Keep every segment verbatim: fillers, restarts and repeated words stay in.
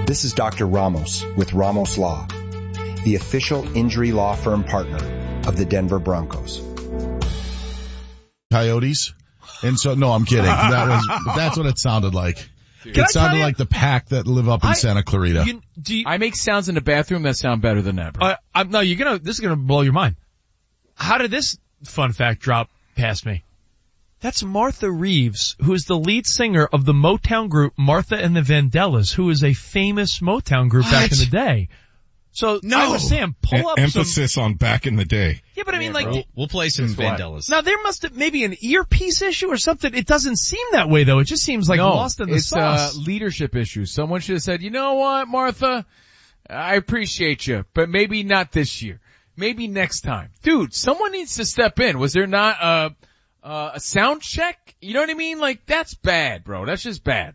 This is Doctor Ramos with Ramos Law, the official injury law firm partner of the Denver Broncos. Coyotes. And so, no, I'm kidding. That was, that's what it sounded like. Dude. It sounded you, like the pack that live up in I, Santa Clarita. You, do you, I make sounds in the bathroom that sound better than that, bro. Uh, I'm, no, you're gonna, this is gonna blow your mind. How did this fun fact drop past me? That's Martha Reeves, who is the lead singer of the Motown group Martha and the Vandellas, who is a famous Motown group what? back in the day. So, no. I understand, pull up e- Emphasis some, on back in the day. Yeah, but I mean, yeah, like... We'll, we'll play some Vandellas. Now, there must have maybe an earpiece issue or something. It doesn't seem that way, though. It just seems like no, lost in the it's, sauce. It's uh, leadership issue. Someone should have said, you know what, Martha? I appreciate you, but maybe not this year. Maybe next time. Dude, someone needs to step in. Was there not a, uh, a sound check? You know what I mean? Like, that's bad, bro. That's just bad.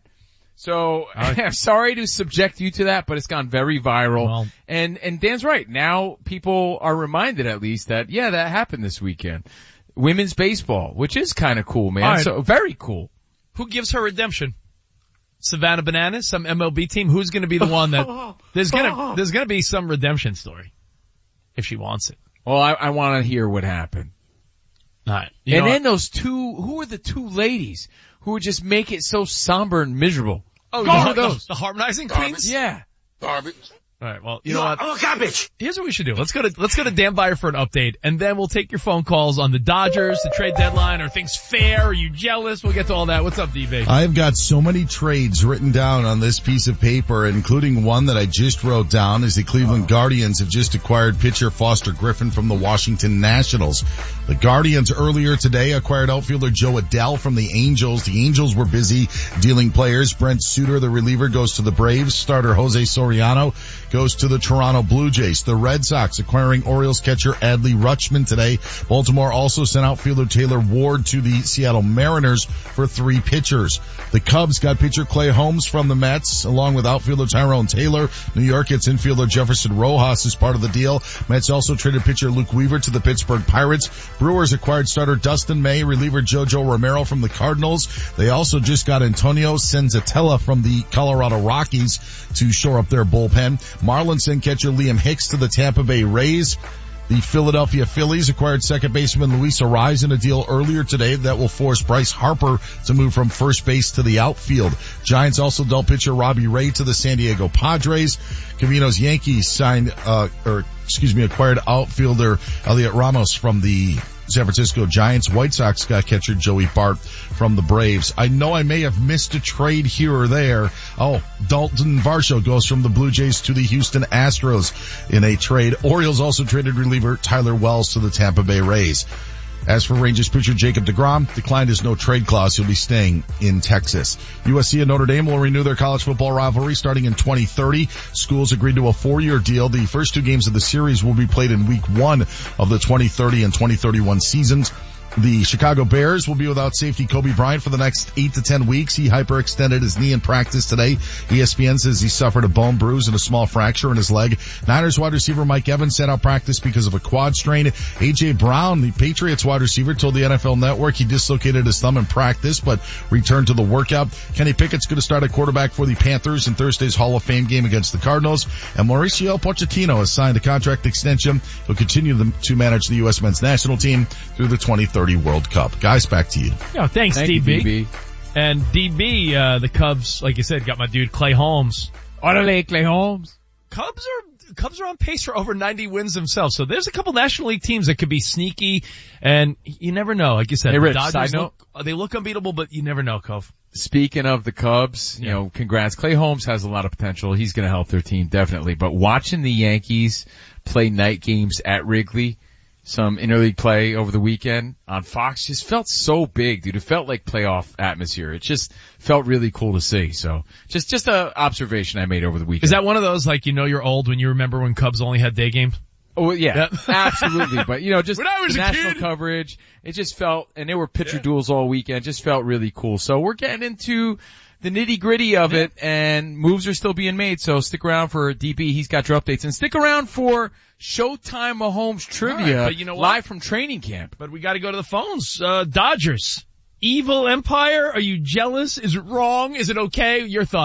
So, I'm sorry to subject you to that, but it's gone very viral. Well, and, and Dan's right. Now people are reminded at least that, yeah, that happened this weekend. Women's baseball, which is kind of cool, man. Right. So, very cool. Who gives her redemption? Savannah Bananas, some M L B team? Who's gonna be the one that, there's gonna, there's gonna be some redemption story. If she wants it. Well, I, I want to hear what happened. All right. You and then what? Those two, who are the two ladies who would just make it so somber and miserable? Oh, the, those. The harmonizing Garbage. queens? Yeah. Garbage. All right, well, you, you know what? Oh, garbage. Here's what we should do. Let's go to, let's go to Dan Byer for an update, and then we'll take your phone calls on the Dodgers, the trade deadline. Are things fair? Are you jealous? We'll get to all that. What's up, D B? I've got so many trades written down on this piece of paper, including one that I just wrote down, as the Cleveland oh. Guardians have just acquired pitcher Foster Griffin from the Washington Nationals. The Guardians earlier today acquired outfielder Joe Adell from the Angels. The Angels were busy dealing players. Brent Suter, the reliever, goes to the Braves. Starter Jose Soriano goes to the Toronto Blue Jays. The Red Sox acquiring Orioles catcher Adley Rutschman today. Baltimore also sent outfielder Taylor Ward to the Seattle Mariners for three pitchers. The Cubs got pitcher Clay Holmes from the Mets, along with outfielder Tyrone Taylor. New York gets infielder Jefferson Rojas as part of the deal. Mets also traded pitcher Luke Weaver to the Pittsburgh Pirates. Brewers acquired starter Dustin May, reliever JoJo Romero from the Cardinals. They also just got Antonio Senzatella from the Colorado Rockies to shore up their bullpen. Marlins sent catcher Liam Hicks to the Tampa Bay Rays. The Philadelphia Phillies acquired second baseman Luis Arraez in a deal earlier today that will force Bryce Harper to move from first base to the outfield. Giants also dealt pitcher Robbie Ray to the San Diego Padres. Cavino's Yankees signed, uh, or excuse me, acquired outfielder Elliot Ramos from the San Francisco Giants. White Sox got catcher Joey Bart from the Braves. I know I may have missed a trade here or there. Oh, Dalton Varsho goes from the Blue Jays to the Houston Astros in a trade. Orioles also traded reliever Tyler Wells to the Tampa Bay Rays. As for Rangers pitcher Jacob deGrom, declined his no trade clause. He'll be staying in Texas. U S C and Notre Dame will renew their college football rivalry starting in twenty thirty. Schools agreed to a four-year deal. The first two games of the series will be played in week one of the twenty thirty and twenty thirty-one seasons. The Chicago Bears will be without safety Kobe Bryant for the next eight to ten weeks. He hyperextended his knee in practice today. E S P N says he suffered a bone bruise and a small fracture in his leg. Niners wide receiver Mike Evans sat out practice because of a quad strain. A J Brown, the Patriots wide receiver, told the N F L Network he dislocated his thumb in practice but returned to the workout. Kenny Pickett's going to start at quarterback for the Panthers in Thursday's Hall of Fame game against the Cardinals. And Mauricio Pochettino has signed a contract extension. He'll continue to manage the U S men's national team through the twenty thirty World Cup. Guys, back to you. Yeah, thanks, Thank D B. You, D B. And D B, uh, the Cubs, like you said, got my dude Clay Holmes. Orale, Clay Holmes. Cubs are, Cubs are on pace for over ninety wins themselves. So there's a couple National League teams that could be sneaky, and you never know. Like you said, hey, the Rich, Dodgers side look, they look unbeatable, but you never know, Cove. Speaking of the Cubs, you yeah. know, congrats. Clay Holmes has a lot of potential. He's going to help their team, definitely. But watching the Yankees play night games at Wrigley, some interleague play over the weekend on Fox, just felt so big, dude. It felt like playoff atmosphere. It just felt really cool to see. So just, just a observation I made over the weekend. Is that one of those, like, you know you're old when you remember when Cubs only had day games? Oh, yeah, yeah. Absolutely. But, you know, just when I was the a national kid. coverage, it just felt, and there were pitcher yeah. duels all weekend, just felt really cool. So we're getting into the nitty gritty of yeah. it, and moves are still being made. So stick around for D B. He's got your updates, and stick around for Showtime Mahomes trivia, right, but you know what? live from training camp. But we got to go to the phones. Uh, Dodgers, evil empire. Are you jealous? Is it wrong? Is it okay? Your thoughts?